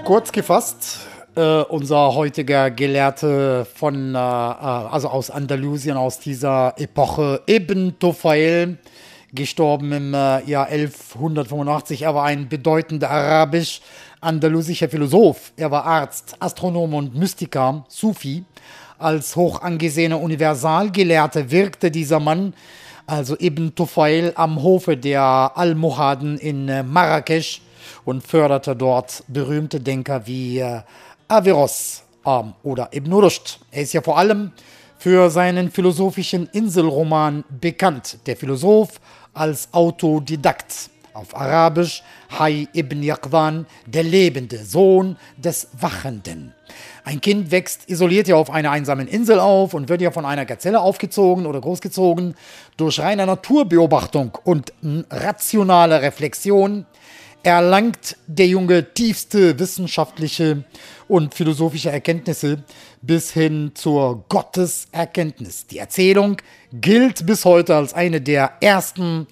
Kurz gefasst, unser heutiger Gelehrte also aus Andalusien, aus dieser Epoche, Ibn Tufail, gestorben im Jahr 1185. Er war ein bedeutender arabisch-andalusischer Philosoph. Er war Arzt, Astronom und Mystiker, Sufi. Als hoch angesehener Universalgelehrter wirkte dieser Mann, also Ibn Tufail, am Hofe der Almohaden in Marrakesch und förderte dort berühmte Denker wie Averroes oder Ibn Rushd. Er ist ja vor allem für seinen philosophischen Inselroman bekannt. Der Philosoph als Autodidakt. Auf Arabisch Hay ibn Yaqdhan, der lebende Sohn des Wachenden. Ein Kind wächst isoliert ja auf einer einsamen Insel auf und wird ja von einer Gazelle aufgezogen oder großgezogen. Durch reine Naturbeobachtung und rationale Reflexion erlangt der Junge tiefste wissenschaftliche und philosophische Erkenntnisse bis hin zur Gotteserkenntnis. Die Erzählung gilt bis heute als eine der ersten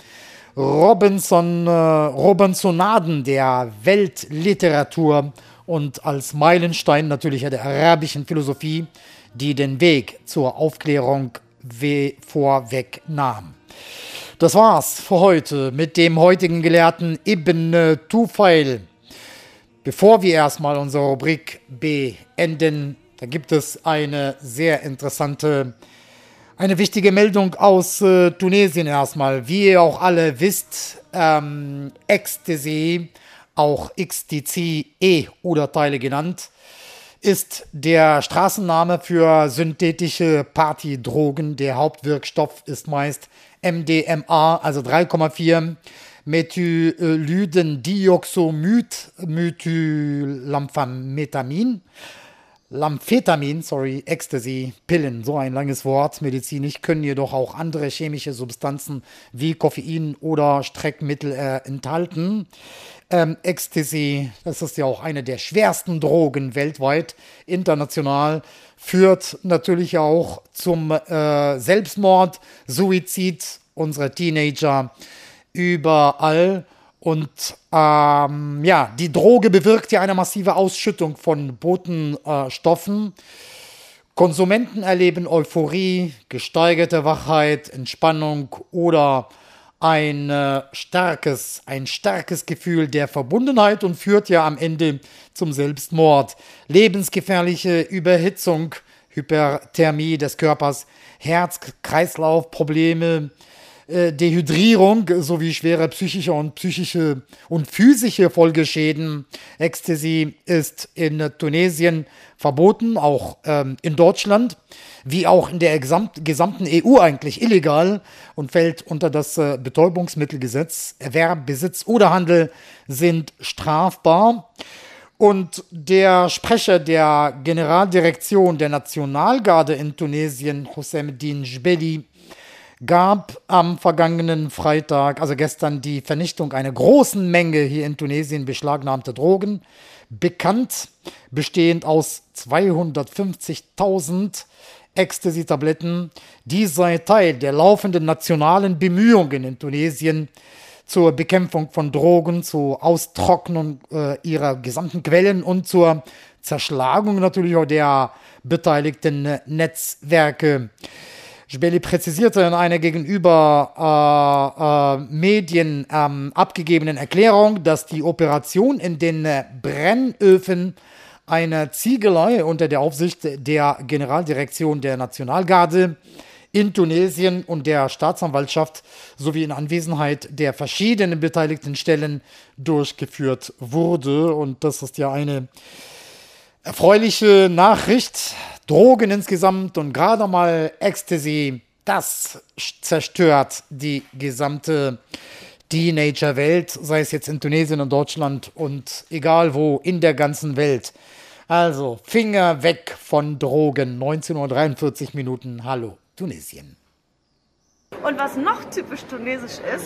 Robinsonaden der Weltliteratur und als Meilenstein natürlich der arabischen Philosophie, die den Weg zur Aufklärung vorwegnahm. Das war's für heute mit dem heutigen Gelehrten Ibn Tufail. Bevor wir erstmal unsere Rubrik beenden, da gibt es eine sehr interessante, eine wichtige Meldung aus Tunesien erstmal. Wie ihr auch alle wisst, Ecstasy, auch XTC-E-Urteile genannt, ist der Straßenname für synthetische Partydrogen. Der Hauptwirkstoff ist meist MDMA, also 3,4 Methyllydenedioxamid-Methylamphetamine. Ecstasy, Pillen, so ein langes Wort, medizinisch, können jedoch auch andere chemische Substanzen wie Koffein oder Streckmittel enthalten. Ecstasy, das ist ja auch eine der schwersten Drogen weltweit, international, führt natürlich auch zum Selbstmord, Suizid unserer Teenager überall. Und die Droge bewirkt ja eine massive Ausschüttung von Botenstoffen. Konsumenten erleben Euphorie, gesteigerte Wachheit, Entspannung oder ein starkes Gefühl der Verbundenheit und führt ja am Ende zum Selbstmord. Lebensgefährliche Überhitzung, Hyperthermie des Körpers, Herz-Kreislauf-Probleme, Dehydrierung sowie schwere psychische und physische Folgeschäden. Ecstasy ist in Tunesien verboten, auch in Deutschland, wie auch in der gesamten EU eigentlich illegal und fällt unter das Betäubungsmittelgesetz. Erwerb, Besitz oder Handel sind strafbar. Und der Sprecher der Generaldirektion der Nationalgarde in Tunesien, Hossein Jebeli, gab am vergangenen Freitag, also gestern, die Vernichtung einer großen Menge hier in Tunesien beschlagnahmter Drogen bekannt, bestehend aus 250.000 Ecstasy-Tabletten. Die sei Teil der laufenden nationalen Bemühungen in Tunesien zur Bekämpfung von Drogen, zur Austrocknung ihrer gesamten Quellen und zur Zerschlagung natürlich auch der beteiligten Netzwerke. Jebeli präzisierte in einer gegenüber Medien abgegebenen Erklärung, dass die Operation in den Brennöfen einer Ziegelei unter der Aufsicht der Generaldirektion der Nationalgarde in Tunesien und der Staatsanwaltschaft sowie in Anwesenheit der verschiedenen beteiligten Stellen durchgeführt wurde. Und das ist ja eine erfreuliche Nachricht. Drogen insgesamt und gerade mal Ecstasy, das zerstört die gesamte Teenager-Welt, sei es jetzt in Tunesien und Deutschland und egal wo in der ganzen Welt. Also Finger weg von Drogen, 19:43 Hallo Tunesien. Und was noch typisch tunesisch ist,